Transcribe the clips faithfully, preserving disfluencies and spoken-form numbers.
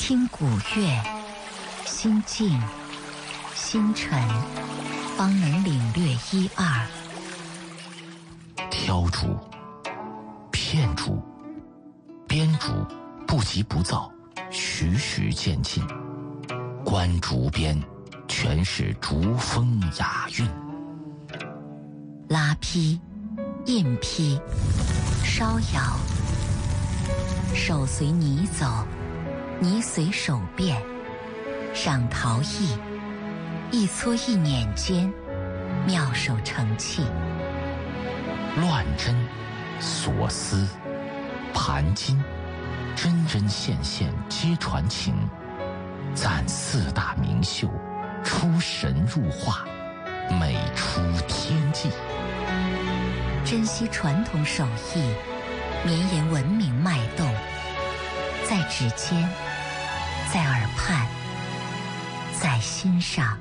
听古乐，心静心沉，方能领略一二。 挑竹、片竹、编竹，不急不躁，徐徐渐进。观竹边，全是竹风雅韵。 拉坯、印坯、烧窑，手随泥走，泥随手变。赏陶艺，一撮一捻间，妙手成器。 乱针、锁丝、盘金，针针线线皆传情。赞四大名秀，出神入化，美出天际。 珍惜传统手艺，绵延文明脉动，在指尖，在耳畔，在心上。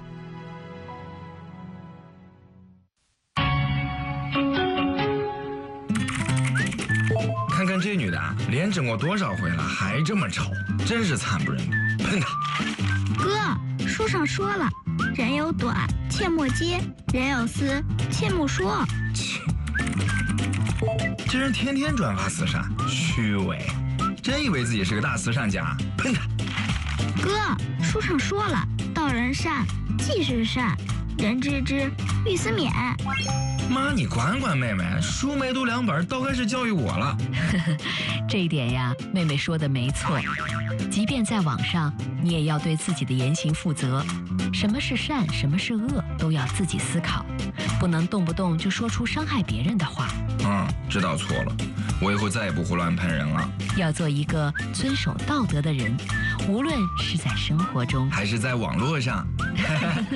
看看这女的，连整过多少回了，还这么吵，真是惨不忍睹！喷她！ 哥，书上说了，人有短，切莫揭；人有私，切莫说。 切！这人天天转发慈善，虚伪，真以为自己是个大慈善家？喷他！ 哥，书上说了，道人善，即是善，人知之，欲思勉。 妈，你管管妹妹，书没读两本，都开始教育我了。 这一点呀，妹妹说的没错。即便在网上，你也要对自己的言行负责。什么是善，什么是恶，都要自己思考，不能动不动就说出伤害别人的话。 嗯，知道错了，我以后再也不胡乱喷人了。 要做一个遵守道德的人，无论是在生活中， 还是在网络上。